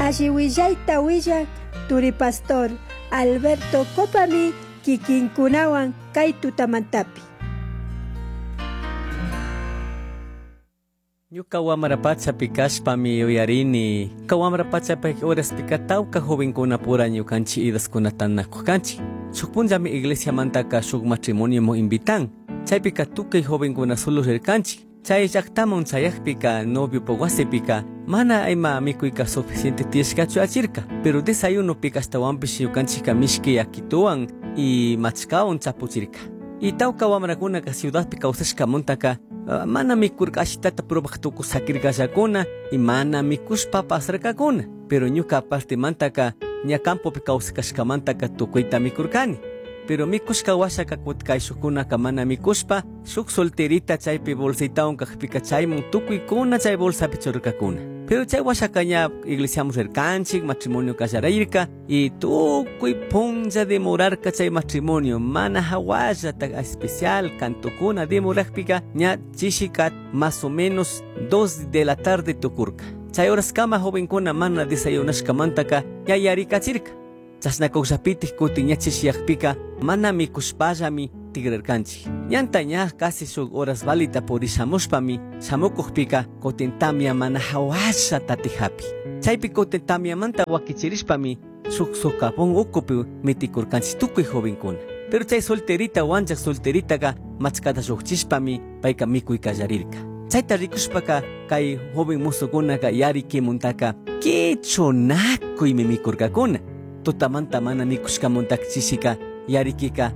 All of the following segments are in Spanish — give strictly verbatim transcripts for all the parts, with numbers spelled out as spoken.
Ashiwillaita willak Turi Pastor Alberto Copami kikinkunawan kay tutamantapi. Ñuka wamarapachapi kashpami uyarini kawamarapachapi horas pikatawka jovenkuna pura ñukanchi idaskunata nakukanchi. Shuk punllami iglesia mantaka shuk matrimonio mo invitan. Chaypika tukay jovenkuna solo rirkanchi. Chay llaktaman chayakpika novio pawasipika mana ayma mikuyka suficiente tiyashkachu achirka. Pero desayuno pika hastawampish ñukanchika mishki yakituwan y machkawan chapuchirka. Y tawka wamrakunaka ciudadpi kawsashkamuntaka Uh, mana mikurka ashitata probaq tukus sakirkallakuna y mana mikushpa pasarkakuna. Pero ñuka aparte mantaka ña campopi kawsakashkamantaka tukuyta mikurkani. Pero mikushka washaka kutkayshukunaka mana mikushpa shuk solterita chaypi bolsaitawan kajpika chaymun tukuykuna chay bolsapi churkakuna. Pero chay washaka ña iglesiamun rirkanchik, matrimonio kasharayirka y tukuy punlla demorarka chay matrimonio mana hawallata especial cantukuna demorajpika ña chishikat más o menos dos de la tarde tukurka. Chay horas kama jovenkuna mana desayunashkamantaka ya yarikachirka. Chasnakuqllapitik kutin ña chishiyaqpika mana mikushpallami tigrarkanchik. Ñanta ña casi shuk horas valita puri shamushpami shamukuqpika kutin tamya mana hawashata tijapi. Chaypi kutin tamyamanta wakichirishpami shuk sokapun ukupi mitikurkanchik tukuy jovenkuna. Pero chay solterita wanchaq solteritaka machkata shukchishpami payka mikuykallarirka. Chayta rikushpaka kay joven musukunaka yarikimuntaka kichunakuymi mikurkakuna. Tutamanta mana mikushkamuntaka chishika yarikika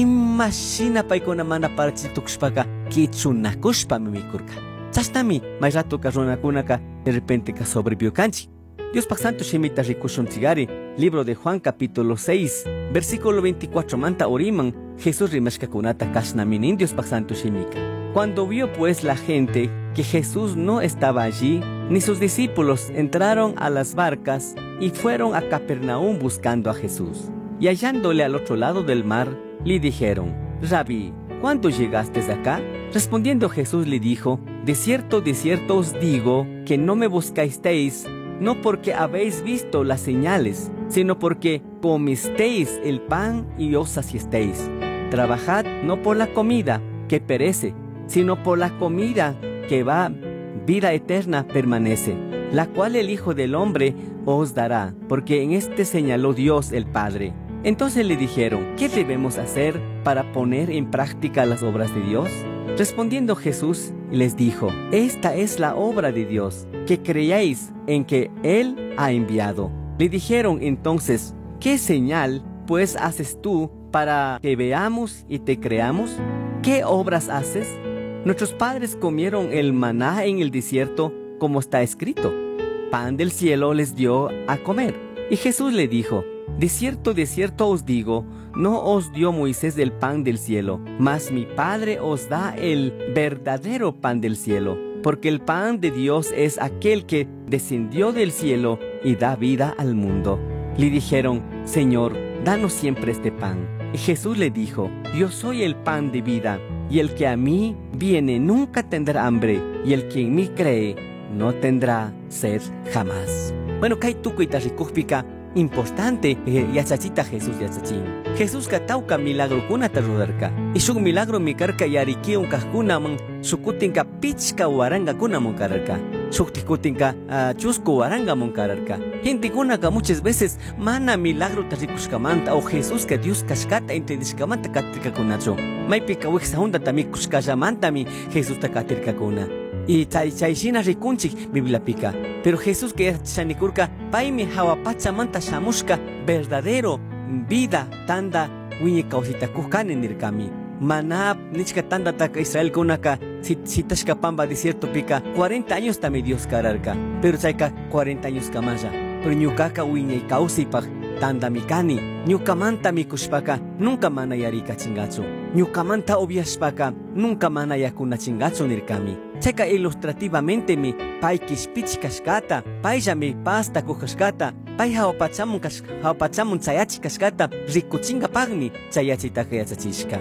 imashina paykuna mana parachitukushpaka kichunakushpami mikurka. Chashnami may ratuka runakunaka de repenteka sobreviviukanchik. Diospaq santo shimita rikushunchikari libro de Juan capítulo seis versículo veinticuatro manta oriman Jesús rimashkakunata kashnaminin Diospaq santo shimika. Cuando vio pues la gente que Jesús no estaba allí, ni sus discípulos, entraron a las barcas y fueron a Capernaum buscando a Jesús. Y hallándole al otro lado del mar, le dijeron: Rabí, ¿cuándo llegaste acá? Respondiendo Jesús le dijo: De cierto, de cierto os digo que no me buscasteis, no porque habéis visto las señales, sino porque comisteis el pan y os saciasteis. Trabajad no por la comida que perece, sino por la comida que va, vida eterna permanece, la cual el Hijo del Hombre os dará, porque en este señaló Dios el Padre. Entonces le dijeron: ¿Qué debemos hacer para poner en práctica las obras de Dios? Respondiendo Jesús les dijo: Esta es la obra de Dios, que creáis en que Él ha enviado. Le dijeron entonces: ¿Qué señal pues haces tú para que veamos y te creamos? ¿Qué obras haces? Nuestros padres comieron el maná en el desierto, como está escrito: pan del cielo les dio a comer. Y Jesús le dijo: De cierto, de cierto os digo, no os dio Moisés el pan del cielo, mas mi Padre os da el verdadero pan del cielo, porque el pan de Dios es aquel que descendió del cielo y da vida al mundo. Le dijeron: Señor, danos siempre este pan. Y Jesús le dijo: Yo soy el pan de vida, y el que a mí viene nunca tendrá hambre, y el que en mí cree no tendrá sed jamás. Bueno, kay tukuita rikukpika importante eh, yachachita Jesús yachachin. Jesús katauka milagro kunata rudarka. Y shuk milagro mikarka yarikiun kahkunaman shukutinka pichka waranga kunamun kararka. Shuktikutinka uh, chusco waranga monkararka. Gente kunaka muchas veces mana milagro tarikushkamanta o Jesús que Dios kashkata entendishkamanta katirka kunacho. Maipika wiksa hunda tamikushkashamanta mi Jesús takatirka kuna. Y chayshina rikunchik Bibliapika. Pero Jesús que shanikurka paimi hawapachamanta shamushka verdadero vida tanda wiñi kausita kuhkane nirkami. Mana nichka tanda taka Israel kunaka sitashka pamba desierto pika cuarenta años tami Dios kararka. Pero chayka cuarenta años kamaya. Pero ñukaka wiñi kausipaj tanda mikani. Ñukamanta mikushpaka nunca mana yarika chingacho. Ñukamanta obviashpaka nunca mana yakuna chingacho nirkami. Chayka ilustrativamente mi pay kishpichi kashkata, paylla mi pasta kukashkata, pay hawapachamun hawpachamun chayachi kashkata, rikuchinga pagmi chayachitaka yachachishka.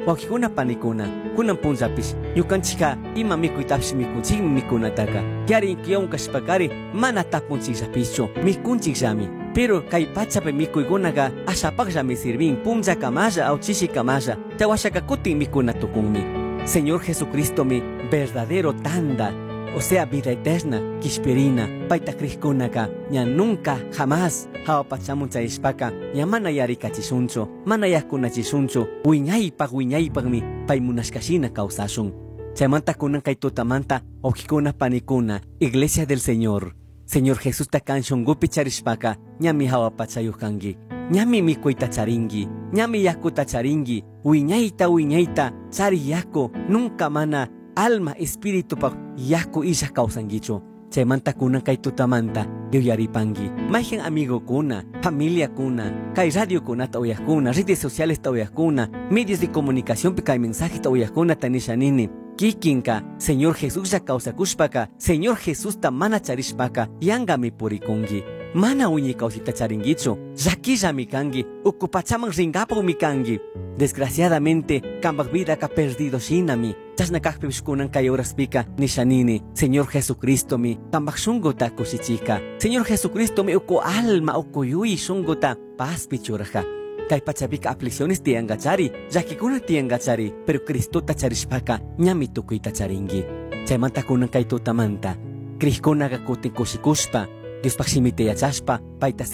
wakikuna panikuna kunan punzapish ñukanchika ima mikuytapish mikunchikmi mikunataka kiarin kiyon kashpakari mana tapunchikllapischu mikunchikllami pero kay pachapi mikuykunaqa ashapaqllami sirvin punllakamalla aw chishikamalla chawashaka kutin mikuna tukunmi Señor Jesucristo mi verdadero tanda o sea, vida eterna, kishpirina, paita krishkunaka, ña nunca, jamás, hawapachamun chayishpaka, ña mana yarikachisунchu, mana yakunachisунchu, wiñaypaq wiñaypaqmi, pay munashkashina kawsashun. Chaymanta kunan kay tutamanta, oqikuna panikuna, Iglesia del Señor. Señor Jesús takan shungupi charishpaka, ñami hawapachayuq kangi, ñami mikuyta charingi, ñami yakuta charingi, wiñayta wiñayta, chari yaku, nunca mana, alma, espíritu pa yaku isha kausangicho. Chaymanta kunan kay tutamanta yuyaripangi. Mayhin amigo kuna, familia kuna, kay radio kuna ta uyakuna, redes sociales ta uyakuna, medios de comunicación pi kay mensaje ta uyakuna tanishanini. Kikinka, Señor Jesús ya kausakushpaka, Señor Jesús ta mana charishpaka, yangami purikungi. Mana uñi kausita charingicho, yakilla mi kangi, ukupachaman ringapo mi kangi. Desgraciadamente, kambak vida ka perdido shinami. Chasnakakpish kunan kay oras pika nishanini. Señor Jesucristo mi, kambak shunguta kusichika. Señor Jesucristo mi uku alma uku yui shunguta paz pichuraja. Kay pachapika aflicciones tiangachari, yakikuna tiangachari, pero Cristo tacharishpaka, ñami tukuita charingi. Chaymanta kunan kay tutamanta, Krishkuna gakutin kushikushpa, Dios pakshimite yachashpa, paita